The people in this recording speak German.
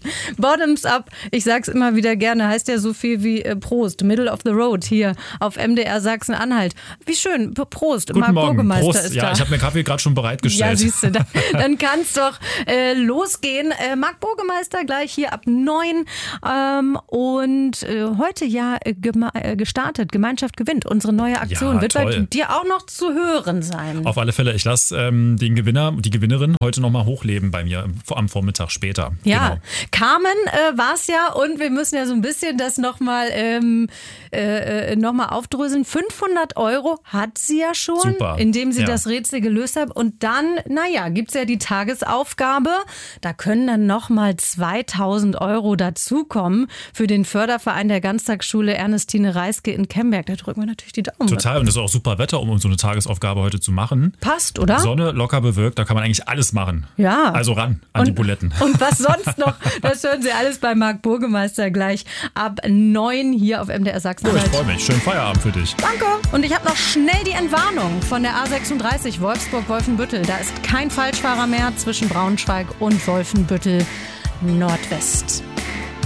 Bottoms up, ich sag's immer wieder gerne, heißt ja so viel wie Prost, Middle of the Road hier auf MDR Sachsen-Anhalt. Wie schön, Prost, Guten Marc Morgen. Burgemeister Prost. ist ja, da. Ich habe mir Kaffee gerade schon bereitgestellt. Ja, siehst du, dann kann's doch losgehen. Marc Burgemeister gleich hier ab 9 und heute ja gestartet, Gemeinschaft gewinnt, unsere neue Aktion. Ja, wird bei toll. dir auch noch zu hören sein. Auf alle Fälle, ich lasse den Gewinner, die Gewinnerin heute nochmal hochleben bei mir am Vormittag später. Ja, Genau. Carmen war es ja und wir müssen ja so ein bisschen das nochmal aufdröseln. 500 € hat sie ja schon, Super. indem sie Ja. das Rätsel gelöst hat. Und dann, gibt es ja die Tagesaufgabe. Da können dann nochmal 2000 € dazukommen für den Förderverein der Ganztagsschule Ernestine Reiske in Kemberg. Da drücken wir natürlich die Daumen. Total, und es ist auch super Wetter, um so eine Tagesaufgabe heute zu machen. Passt, oder? Sonne, locker bewölkt, da kann man eigentlich alles machen. Ja. Also ran an die Buletten. Und was sonst noch, das hören Sie alles bei Marc Burgemeister gleich ab 9 hier auf MDR Oh, Sachsen-Anhalt. ich freue mich. Schönen Feierabend für dich. Danke. Und ich habe noch schnell die Entwarnung von der A36 Wolfsburg-Wolfenbüttel. Da ist kein Falschfahrer mehr zwischen Braunschweig und Wolfenbüttel Nordwest.